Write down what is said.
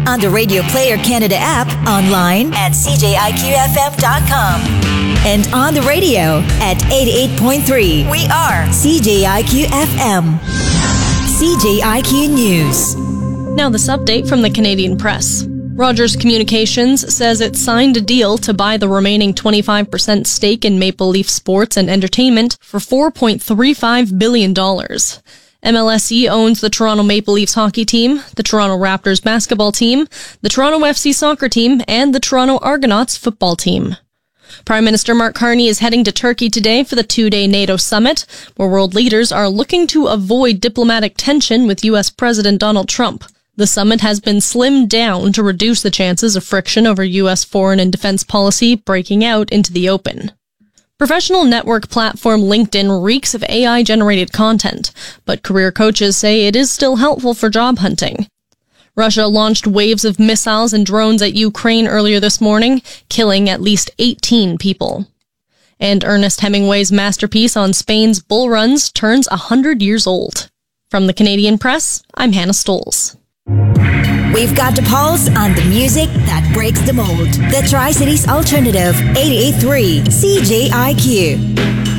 on the Radio Player Canada app, online at cjiqfm.com, and on the radio at 88.3. We are CJIQ-FM. CJIQ News. Now this update from the Canadian Press. Rogers Communications says it signed a deal to buy the remaining 25% stake in Maple Leaf Sports and Entertainment for $4.35 billion. MLSE owns the Toronto Maple Leafs hockey team, the Toronto Raptors basketball team, the Toronto FC soccer team, and the Toronto Argonauts football team. Prime Minister Mark Carney is heading to Turkey today for the two-day NATO summit, where world leaders are looking to avoid diplomatic tension with U.S. President Donald Trump. The summit has been slimmed down to reduce the chances of friction over U.S. foreign and defense policy breaking out into the open. Professional network platform LinkedIn reeks of AI-generated content, but career coaches say it is still helpful for job hunting. Russia launched waves of missiles and drones at Ukraine earlier this morning, killing at least 18 people. And Ernest Hemingway's masterpiece on Spain's bull runs turns 100 years old. From the Canadian Press, I'm Hannah Stoles. We've got the pulse on the music that breaks the mold. The Tri-Cities Alternative, 88.3 CJIQ.